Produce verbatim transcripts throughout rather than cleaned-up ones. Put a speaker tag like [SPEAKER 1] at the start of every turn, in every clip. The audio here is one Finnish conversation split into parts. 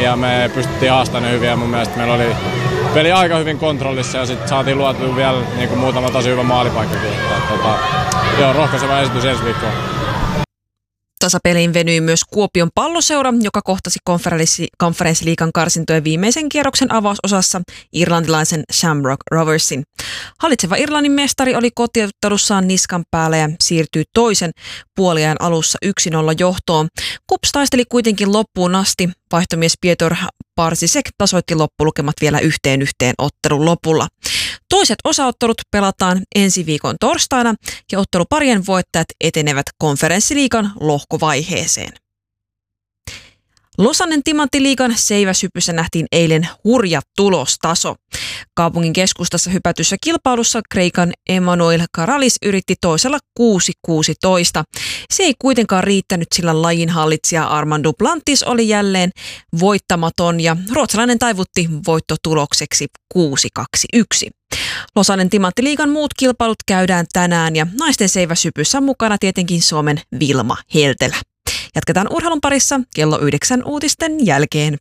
[SPEAKER 1] ja me pystyttiin haastamaan hyvin ja mun mielestä meillä oli peli aika hyvin kontrollissa ja sitten saatiin luotua vielä niin kuin muutama tosi hyvä maalipaikkakin. Että, tota, joo, rohkaiseva esitys ensi viikkoon.
[SPEAKER 2] Tasapeliin venyi myös Kuopion Palloseura, joka kohtasi konferenssi, konferenssiliigan karsintojen viimeisen kierroksen avausosassa irlantilaisen Shamrock Roversin. Hallitseva Irlannin mestari oli kotiottelussaan niskan päällä ja siirtyi toisen puoliajan alussa yksi nolla johtoon. KuPS taisteli kuitenkin loppuun asti. Vaihtomies Piotr Parsisek tasoitti loppulukemat vielä yhteen yhteen ottelun lopulla. Toiset osaottelut pelataan ensi viikon torstaina ja otteluparien voittajat etenevät konferenssiliigan lohkovaiheeseen. Losannen Timanttiliigan seiväshypyssä nähtiin eilen hurja tulostaso. Kaupungin keskustassa hypätyssä kilpailussa Kreikan Emmanuel Karalis yritti toisella kuusi kuusitoista. Se ei kuitenkaan riittänyt, sillä lajin hallitsija Armand Duplantis oli jälleen voittamaton ja ruotsalainen taivutti voittotulokseksi kuusi kaksi yksi. Losannen Timanttiliigan muut kilpailut käydään tänään ja naisten seiväshypyssä on mukana tietenkin Suomen Vilma Heltelä. Jatketaan urheilun parissa kello yhdeksän uutisten jälkeen.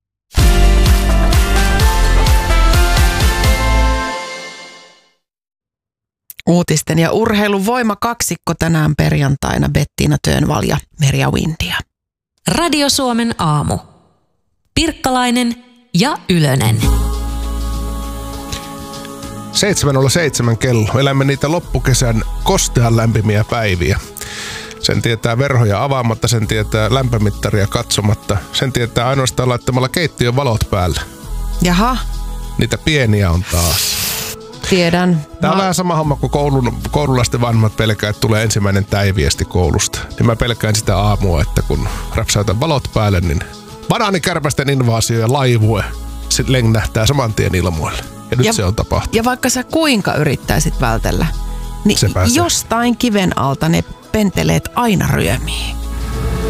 [SPEAKER 3] Uutisten ja urheilun voimakaksikko tänään perjantaina Bettina Tönvall ja Merja Windia.
[SPEAKER 4] Radio Suomen aamu. Pirkkalainen ja Ylönen.
[SPEAKER 5] seitsemän nolla seitsemän kello. Elämme niitä loppukesän kostean lämpimiä päiviä. Sen tietää verhoja avaamatta, sen tietää lämpömittaria katsomatta. Sen tietää ainoastaan laittamalla keittiön valot päälle.
[SPEAKER 3] Jaha.
[SPEAKER 5] Niitä pieniä on taas.
[SPEAKER 3] Tiedän.
[SPEAKER 5] Tämä on mä... vähän sama homma kuin koulun, koululaisten vanhemmat pelkää, että tulee ensimmäinen täiviesti koulusta. Niin mä pelkään sitä aamua, että kun rapsautan valot päälle, niin banaanikärpästen invaasio ja laivue sitten lengähtää saman tien ilmoille. Ja nyt ja, se on tapahtunut.
[SPEAKER 3] Ja vaikka sä kuinka yrittäisit vältellä, niin jostain kiven alta ne penteleet aina ryömii.